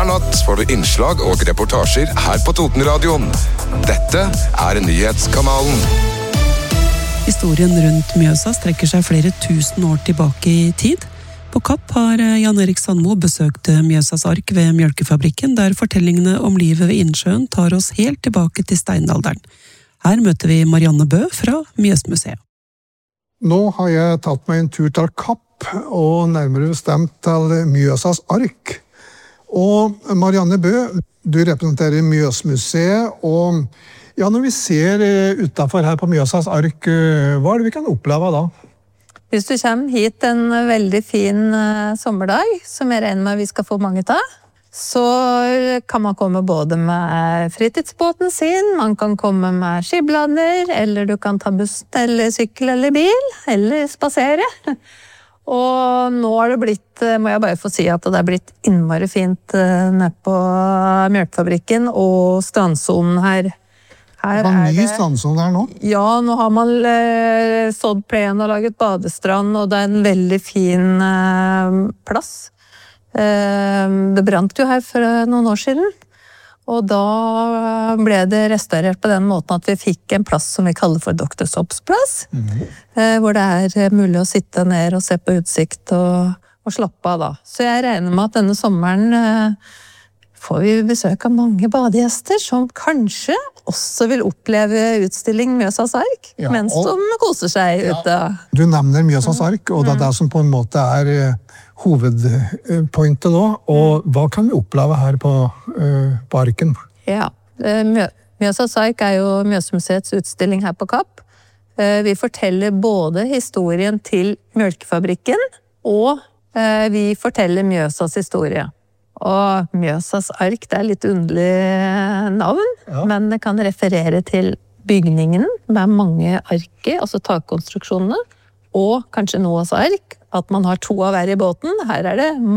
Hver natt får du innslag og reportasjer her på Totenradioen. Dette Nyhetskanalen. Historien rundt Mjøsa strekker seg flere tusen år tilbake i tid. På Kapp har Jan Erik Sandmo besøkt Mjøsas ark ved Mjølkefabrikken, der fortellingene om livet ved innsjøen tar oss helt tilbake til steinalderen. Her møter vi Marianne Bø fra Mjøsmuseet. Nå har jeg tatt meg en tur til Kapp, og nærmere bestemt til Mjøsas ark. Og Marianne Bø, du representerer Mjøsmuseet, og ja, når vi ser utenfor her på Mjøsas ark, hva det vi kan oppleve da? Hvis du kommer hit en veldig fin sommerdag, som jeg regner med vi skal få mange av, så kan man komme både med fritidsbåten sin, man kan komme med skiblader, eller du kan ta buss eller sykkel eller bil, eller spasere. Og nå har det blitt, må jeg bare få si at det er blitt innmari fint nede på Mjølkefabrikken og strandsonen her. Det var ny strandsone her nå? Ja, nå har man sådd plen og laget badestrand, og det er en veldig fin plass. Det brant jo her for noen år siden, og da ble det restaurert på den måten at vi fikk en plass som vi kaller for Dr. Sobs plass, hvor det er mulig å sitte ned og se på utsikt og slappe av da. Så jeg regner med at denne sommeren får vi besøk av mange badegjester som kanskje også vil oppleve utstilling Mjøsas ark, mens de koser seg ute. Du nevner Mjøsas ark, og det er det som på en måte er hovedpointet nå. Og hva kan vi oppleve her på arken? Ja, Mjøsas ark er jo Mjøsmuseets utstilling her på Kapp. Vi forteller både historien til Mjølkefabrikken, og vi forteller Mjøsas historie. Og Mjøsas ark, det er litt underlig navn, men det kan referere til bygningen med mange arker, altså takkonstruksjonene, og kanskje Noas ark, at man har 2 av hver i båten. Her er det